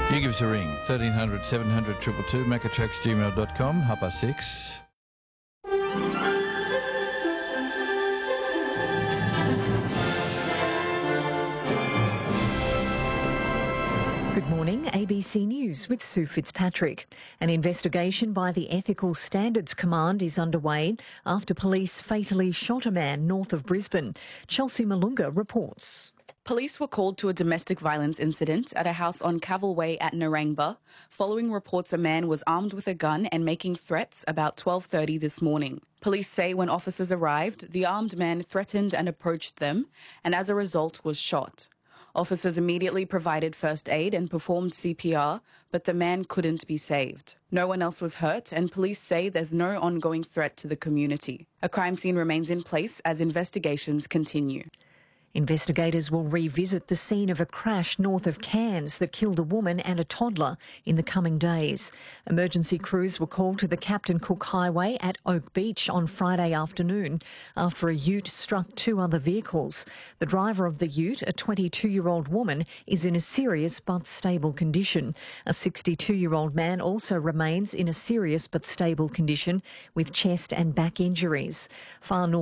You give us a ring, 1300 700 222, macatracksgmail.com, 6:30. Good morning, ABC News with Sue Fitzpatrick. An investigation by the Ethical Standards Command is underway after police fatally shot a man north of Brisbane. Chelsea Malunga reports. Police were called to a domestic violence incident at a house on Cavill Way at Narangba, following reports a man was armed with a gun and making threats about 12:30 this morning. Police say when officers arrived, the armed man threatened and approached them, and as a result was shot. Officers immediately provided first aid and performed CPR, but the man couldn't be saved. No one else was hurt, and police say there's no ongoing threat to the community. A crime scene remains in place as investigations continue. Investigators will revisit the scene of a crash north of Cairns that killed a woman and a toddler in the coming days. Emergency crews were called to the Captain Cook Highway at Oak Beach on Friday afternoon after a ute struck two other vehicles. The driver of the ute, a 22-year-old woman, is in a serious but stable condition. A 62-year-old man also remains in a serious but stable condition with chest and back injuries. Far north